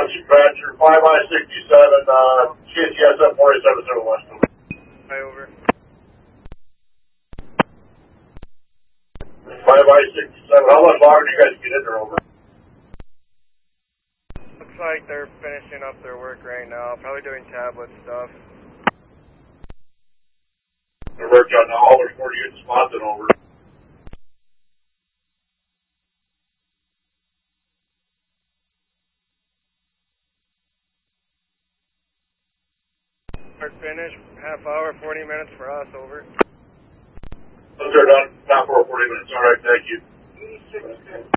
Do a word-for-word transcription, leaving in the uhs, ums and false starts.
Dispatcher, five I sixty-seven, uh, C S T S F forty-seven seven West. Hi, over. five I sixty-seven, how much longer do you guys get in there over? Looks like they're finishing up their work right now, probably doing tablet stuff. They're working on all their forty-eight spots and over. Start finish, half hour, forty minutes for us, over. Those are done, not for forty minutes, alright, thank you.